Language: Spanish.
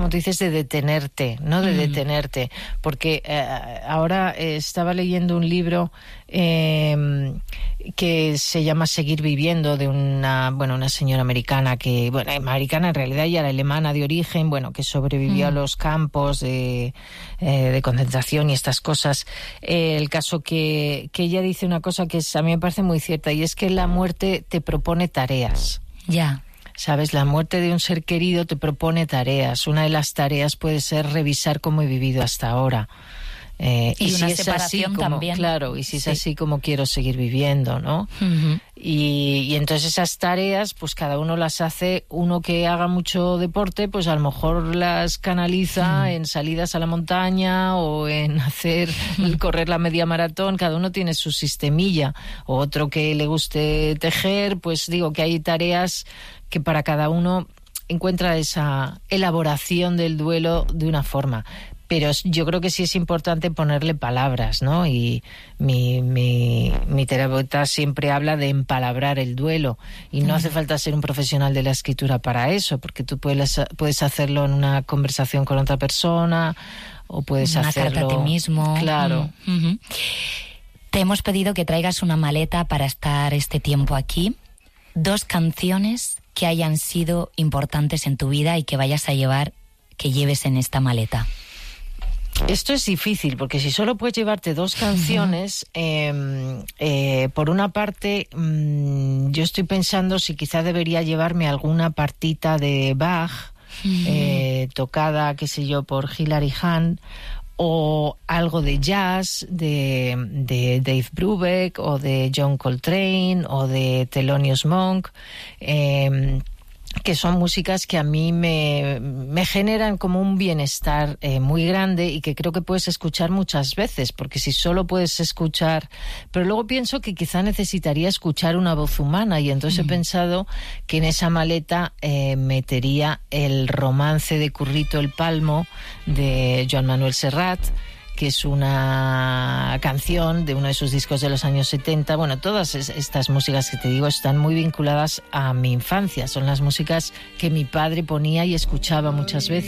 como tú dices, de detenerte, ¿no? De detenerte. Porque ahora estaba leyendo un libro que se llama Seguir viviendo, de una señora americana que, americana en realidad, y era alemana de origen, que sobrevivió a los campos de concentración y estas cosas. El caso que ella dice una cosa que a mí me parece muy cierta, y es que la muerte te propone tareas. Ya. ¿Sabes? La muerte de un ser querido te propone tareas. Una de las tareas puede ser revisar cómo he vivido hasta ahora. Y si una es separación así como, también. Claro, y si es así como quiero seguir viviendo, ¿no? Uh-huh. Y entonces esas tareas, pues cada uno las hace. Uno que haga mucho deporte, pues a lo mejor las canaliza en salidas a la montaña o en correr la media maratón. Cada uno tiene su sistemilla. O otro que le guste tejer, pues digo que hay tareas que para cada uno encuentra esa elaboración del duelo de una forma. Pero yo creo que sí es importante ponerle palabras, ¿no? Y mi terapeuta siempre habla de empalabrar el duelo. Y no hace falta ser un profesional de la escritura para eso, porque tú puedes hacerlo en una conversación con otra persona, o puedes hacerlo... Una carta a ti mismo. Claro. Uh-huh. Te hemos pedido que traigas una maleta para estar este tiempo aquí. 2 canciones que hayan sido importantes en tu vida y que lleves en esta maleta. Esto es difícil, porque si solo puedes llevarte 2 canciones, por una parte, yo estoy pensando si quizá debería llevarme alguna partita de Bach, tocada, qué sé yo, por Hilary Hahn, o algo de jazz de Dave Brubeck, o de John Coltrane, o de Thelonious Monk, que son músicas que a mí me generan como un bienestar muy grande, y que creo que puedes escuchar muchas veces, porque si solo puedes escuchar... Pero luego pienso que quizá necesitaría escuchar una voz humana, y entonces he pensado que en esa maleta metería el Romance de Currito el Palmo de Joan Manuel Serrat, que es una canción de uno de sus discos de los años 70. Todas estas músicas que te digo están muy vinculadas a mi infancia. Son las músicas que mi padre ponía y escuchaba muchas veces.